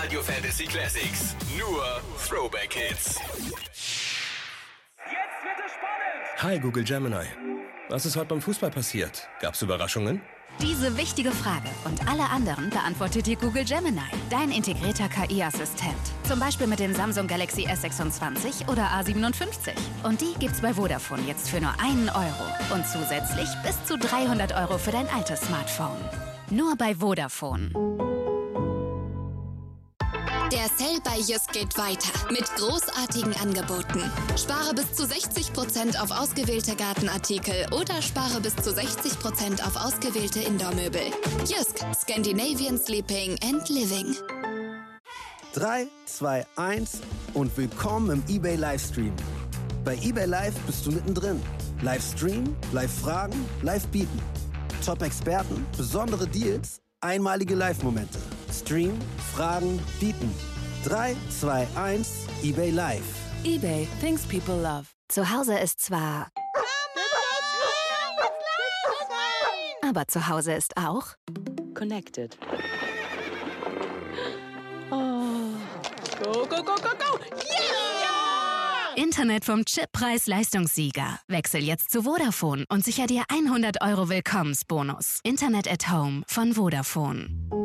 Radio Fantasy Classics. Nur Throwback Hits. Jetzt wird es spannend. Hi Google Gemini. Was ist heute beim Fußball passiert? Gab's Überraschungen? Diese wichtige Frage und alle anderen beantwortet dir Google Gemini, dein integrierter KI-Assistent. Zum Beispiel mit den Samsung Galaxy S26 oder A57. Und die gibt's bei Vodafone jetzt für nur €1 und zusätzlich bis zu 300 € für dein altes Smartphone. Nur bei Vodafone. Der Sale bei Jysk geht weiter mit großartigen Angeboten. Spare bis zu 60% auf ausgewählte Gartenartikel oder spare bis zu 60% auf ausgewählte Indoor-Möbel. Jysk, Scandinavian Sleeping and Living. 3, 2, 1 und willkommen im eBay Livestream. Bei eBay Live bist du mittendrin. Livestream, Live-Fragen, Live-Bieten. Top-Experten, besondere Deals, einmalige Live-Momente. Stream, Fragen, Bieten. 3, 2, 1, eBay Live. eBay, things people love. Zu Hause ist zwar... Aber zu Hause ist auch... Connected. Oh. Go, go, go, go, go! Yeah! Internet vom Chip-Preis-Leistungssieger. Wechsel jetzt zu Vodafone und sicher dir 100 € Willkommensbonus. Internet at Home von Vodafone.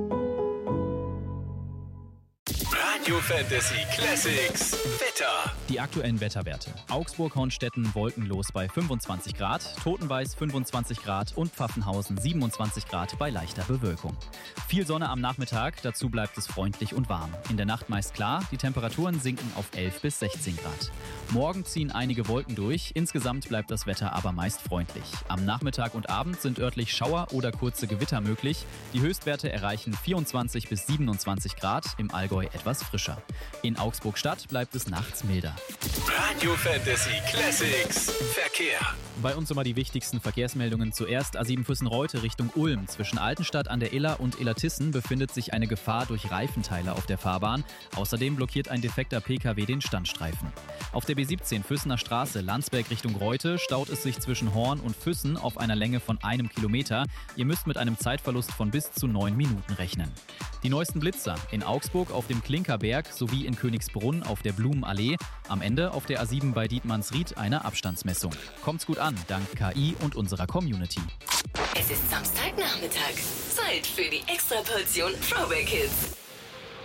Radio Fantasy Classics. Wetter. Die aktuellen Wetterwerte. Augsburg-Hornstetten wolkenlos bei 25 Grad, Totenweiß 25 Grad und Pfaffenhausen 27 Grad bei leichter Bewölkung. Viel Sonne am Nachmittag, dazu bleibt es freundlich und warm. In der Nacht meist klar, die Temperaturen sinken auf 11 bis 16 Grad. Morgen ziehen einige Wolken durch, insgesamt bleibt das Wetter aber meist freundlich. Am Nachmittag und Abend sind örtlich Schauer oder kurze Gewitter möglich. Die Höchstwerte erreichen 24 bis 27 Grad, im Allgäu etwas frischer. In Augsburg-Stadt bleibt es nachts milder. Radio Fantasy Classics. Verkehr. Bei uns immer die wichtigsten Verkehrsmeldungen. Zuerst A7 Füssen-Reute Richtung Ulm. Zwischen Altenstadt an der Iller und Illertissen befindet sich eine Gefahr durch Reifenteile auf der Fahrbahn. Außerdem blockiert ein defekter PKW den Standstreifen. Auf der B17 Füssener Straße Landsberg Richtung Reute staut es sich zwischen Horn und Füssen auf einer Länge von 1 Kilometer. Ihr müsst mit einem Zeitverlust von bis zu 9 Minuten rechnen. Die neuesten Blitzer in Augsburg auf dem Klinkerberg sowie in Königsbrunn auf der Blumenallee. Am Ende auf der A7 bei Dietmannsried eine Abstandsmessung. Kommt's gut an, dank KI und unserer Community. Es ist Samstagnachmittag. Zeit für die Extraportion Throwback Hits.